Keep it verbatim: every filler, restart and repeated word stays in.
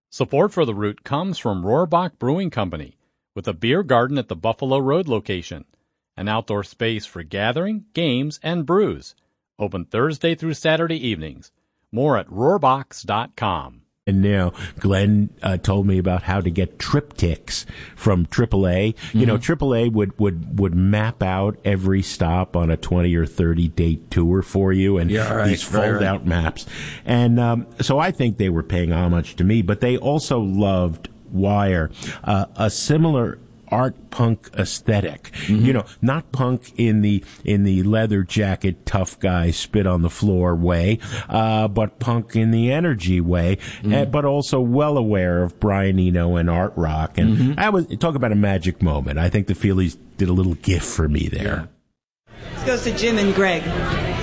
Support for The Root comes from Rohrbach Brewing Company, with a beer garden at the Buffalo Road location, an outdoor space for gathering, games, and brews. Open Thursday through Saturday evenings. More at rohrbachs dot com. And now Glenn uh, told me about how to get triptychs from triple A. Mm-hmm. You know, triple A would, would, would map out every stop on a twenty or thirty date tour for you, and yeah, right, these fold right, right. out maps. And um, so I think they were paying homage to me, but they also loved Wire, uh, a similar art punk aesthetic. Mm-hmm. You know, not punk in the in the leather jacket, tough guy, spit on the floor way, uh, but punk in the energy way, mm-hmm. uh, but also well aware of Brian Eno and art rock. And mm-hmm. I was talk about a magic moment. I think the Feelies did a little gift for me there. Yeah. This goes to Jim and Greg.